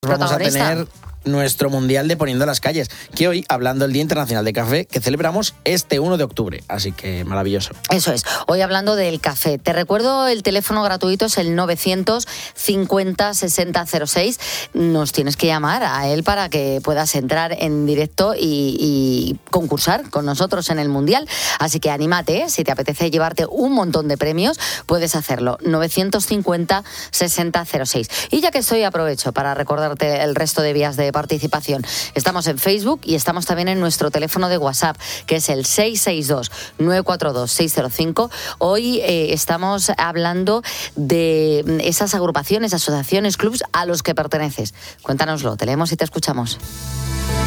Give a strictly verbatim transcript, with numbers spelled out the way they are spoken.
vamos a tener nuestro Mundial de Poniendo las Calles, que hoy, hablando del Día Internacional de Café, que celebramos este uno de octubre, así que maravilloso. Eso es, hoy hablando del café. Te recuerdo, el teléfono gratuito es el novecientos cincuenta sesenta cero seis. Nos tienes que llamar a él para que puedas entrar en directo y, y concursar con nosotros en el Mundial. Así que anímate, ¿eh? Si te apetece llevarte un montón de premios, puedes hacerlo. novecientos cincuenta sesenta cero seis. Y ya que estoy, aprovecho para recordarte el resto de vías de participación. Estamos en Facebook y estamos también en nuestro teléfono de WhatsApp, que es el seis seis dos nueve cuatro dos seis cero cinco. Hoy eh, estamos hablando de esas agrupaciones, asociaciones, clubs a los que perteneces. Cuéntanoslo, te leemos y te escuchamos.